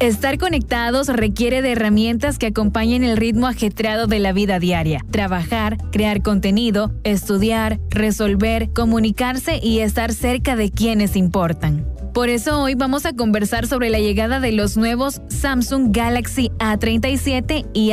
Estar conectados requiere de herramientas que acompañen el ritmo ajetreado de la vida diaria. Trabajar, crear contenido, estudiar, resolver, comunicarse y estar cerca de quienes importan. Por eso hoy vamos a conversar sobre la llegada de los nuevos Samsung Galaxy A37 y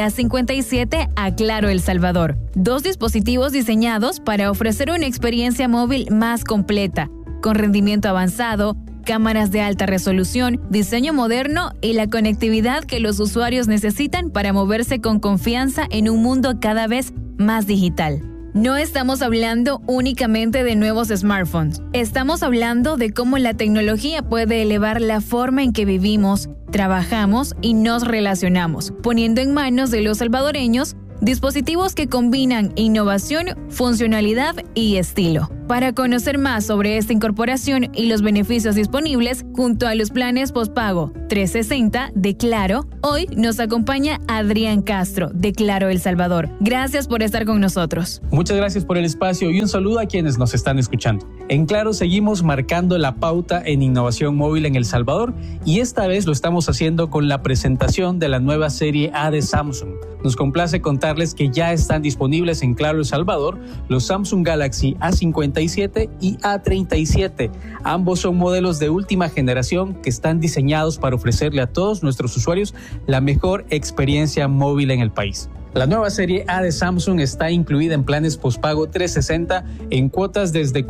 A57 a Claro El Salvador. 2 dispositivos diseñados para ofrecer una experiencia móvil más completa, con rendimiento avanzado, cámaras de alta resolución, diseño moderno y la conectividad que los usuarios necesitan para moverse con confianza en un mundo cada vez más digital. No estamos hablando únicamente de nuevos smartphones. Estamos hablando de cómo la tecnología puede elevar la forma en que vivimos, trabajamos y nos relacionamos, poniendo en manos de los salvadoreños dispositivos que combinan innovación, funcionalidad y estilo. Para conocer más sobre esta incorporación y los beneficios disponibles junto a los planes postpago 360 de Claro, hoy nos acompaña Adrián Castro de Claro El Salvador. Gracias por estar con nosotros. Muchas gracias por el espacio y un saludo a quienes nos están escuchando. En Claro seguimos marcando la pauta en innovación móvil en El Salvador y esta vez lo estamos haciendo con la presentación de la nueva serie A de Samsung. Nos complace contarles que ya están disponibles en Claro El Salvador los Samsung Galaxy A57 y A37. Ambos son modelos de última generación que están diseñados para ofrecerle a todos nuestros usuarios la mejor experiencia móvil en el país. La nueva serie A de Samsung está incluida en planes postpago 360 en cuotas desde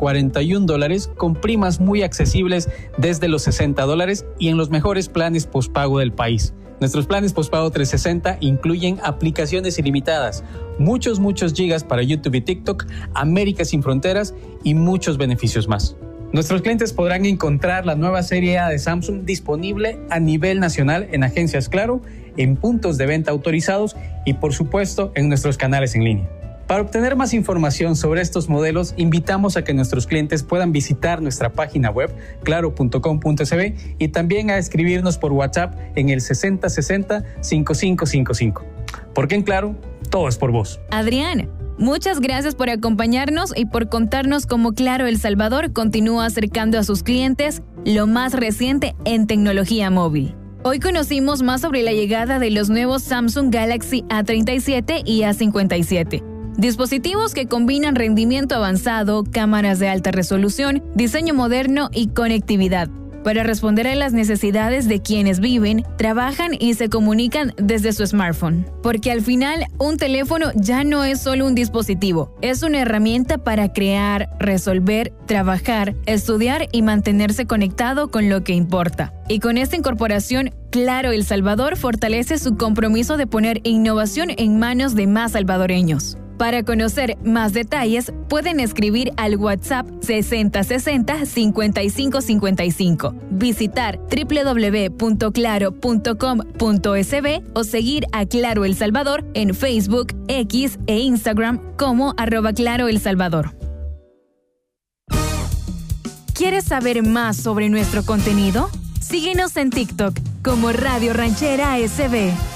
$41 con primas muy accesibles desde los $60 y en los mejores planes postpago del país. Nuestros planes postpago 360 incluyen aplicaciones ilimitadas, muchos gigas para YouTube y TikTok, América sin fronteras y muchos beneficios más. Nuestros clientes podrán encontrar la nueva serie A de Samsung disponible a nivel nacional en agencias Claro, en puntos de venta autorizados y por supuesto en nuestros canales en línea. Para obtener más información sobre estos modelos, invitamos a que nuestros clientes puedan visitar nuestra página web claro.com.sb y también a escribirnos por WhatsApp en el 6060-5555. Porque en Claro, todo es por vos. Adrián, muchas gracias por acompañarnos y por contarnos cómo Claro El Salvador continúa acercando a sus clientes lo más reciente en tecnología móvil. Hoy conocimos más sobre la llegada de los nuevos Samsung Galaxy A37 y A57. Dispositivos que combinan rendimiento avanzado, cámaras de alta resolución, diseño moderno y conectividad, para responder a las necesidades de quienes viven, trabajan y se comunican desde su smartphone. Porque al final, un teléfono ya no es solo un dispositivo, es una herramienta para crear, resolver, trabajar, estudiar y mantenerse conectado con lo que importa. Y con esta incorporación, Claro El Salvador fortalece su compromiso de poner innovación en manos de más salvadoreños. Para conocer más detalles, pueden escribir al WhatsApp 6060-5555, visitar www.claro.com.sb o seguir a Claro El Salvador en Facebook, X e Instagram como @ClaroElSalvador. ¿Quieres saber más sobre nuestro contenido? Síguenos en TikTok como Radio Ranchera SB.